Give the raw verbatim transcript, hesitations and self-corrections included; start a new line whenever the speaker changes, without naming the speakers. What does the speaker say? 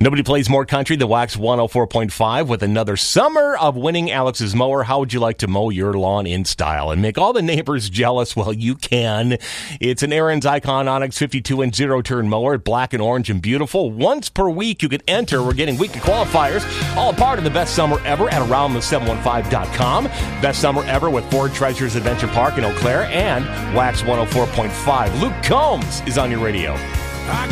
Nobody plays more country than Wax one oh four point five with another summer of winning Alex's mower. How would you like to mow your lawn in style and make all the neighbors jealous? Well, you can. It's an Ariens Icon Onyx fifty-two inch zero-turn mower, black and orange and beautiful. Once per week, you can enter. We're getting weekly qualifiers, all a part of the best summer ever at around the seven one five dot com. Best summer ever with Ford Treasures Adventure Park in Eau Claire and Wax one oh four point five. Luke Combs is on your radio.
I